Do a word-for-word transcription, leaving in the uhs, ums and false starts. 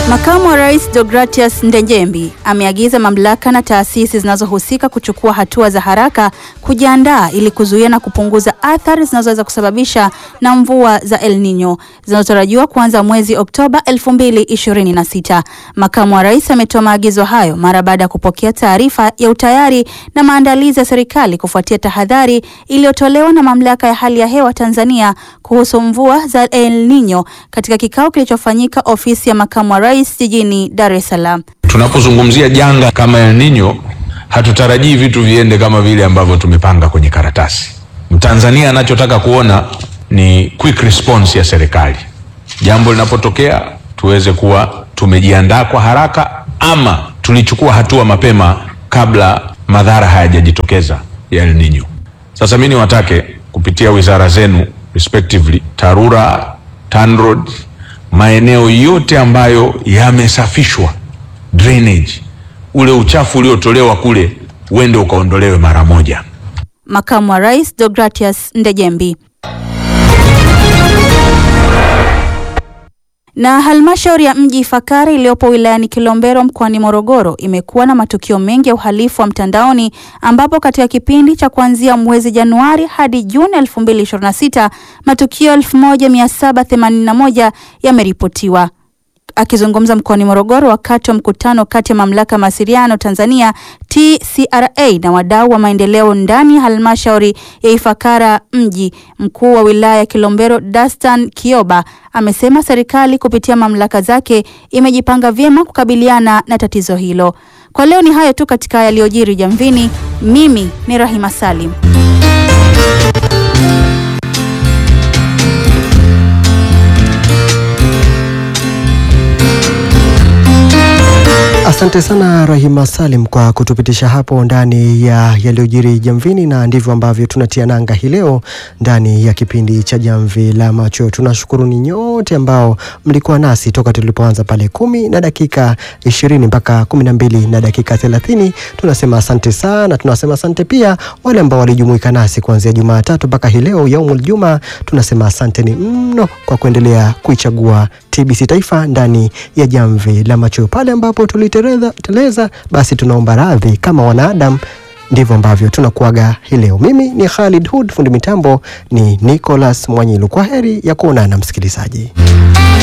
Makamu wa Rais Deogratias Ndejembi ameagiza mamlaka na taasisi zinazohusika kuchukua hatua za haraka kujiandaa ili kuzuia na kupunguza athari zinazoweza kusababisha na mvua za El Nino zinazotarajiwa kuanza mwezi Oktoba elfu mbili ishirini na sita. Makamu wa Rais ametoa maagizo hayo mara baada ya kupokea taarifa ya utayari na maandalizi ya serikali kufuatia tahadhari iliyotolewa na Mamlaka ya Hali ya Hewa Tanzania kuhusu mvua za El Nino katika kikao kilichofanyika ofisi ya Makamu wa Rais jijini Dar es Salaam. Tunapozungumzia janga kama El Nino, hatutarajii vitu viende kama vile ambavyo tumepanga kwenye karatasi. Mtanzania anachotaka kuona ni quick response ya serikali. Jambo linapotokea tuweze kuwa tumejiandaa kwa haraka, ama tulichukua hatua mapema kabla madhara hayajajitokeza ya El Nino. Sasa mimi niwatake kupitia wizara zenu respectively, TARURA, TANROADS, maeneo yote ambayo yamesafishwa drainage, ule uchafu uliotolewa kule uende ukaondolewe mara moja. Makamu wa Rais Deogratias Ndejembi. Na halmashauri ya mji Ifakara iliyopo wilayani Kilombero mkoani Morogoro imekuwa na matukio mengi ya uhalifu wa mtandaoni, ambapo katika kipindi cha kuanzia mwezi Januari hadi Juni elfu mbili ishirini na sita matukio elfu moja mia saba themanini na moja yameripotiwa. Akizungumza mkoani Morogoro wakati wa mkutano kati ya Mamlaka ya Mawasiliano Tanzania T C R A na wadau wa maendeleo ndani ya halmashauri ya Ifakara mji, mkuu wa wilaya ya Kilombero Dastan Kioba amesema serikali kupitia mamlaka zake imejipanga vyema kukabiliana na tatizo hilo. Kwa leo ni hayo tu katika yaliyojiri Jamvini. Mimi ni Rahima Salim. Asante sana Rahima Salim kwa kutupitisha hapo ndani ya yaliyojiri Jamvini, na ndivyo ambavyo tunatia nanga hii leo ndani ya kipindi cha Jamvi la Macho. Tunashukuru ni nyote ambao mlikuwa nasi toka tulipoanza pale kumi na dakika ishirini mpaka kumi na mbili na dakika thelathini. Tunasema asante sana. Tunasema asante pia wale ambao walijumuika nasi kuanzia Jumatatu mpaka hii leo yaumul Juma. Tunasema asante ni mno kwa kuendelea kuichagua T B C Taifa ndani ya Jamvi la Macho. Pale ambapo tuliteleza teleza, basi tunaomba radhi kama wanadamu. Ndivyo ambavyo tunakuaga hii leo. Mimi ni Khalid Hood, fundi mitambo ni Nicholas Mwanyilu. Kwa heri ya kuonana msikilizaji.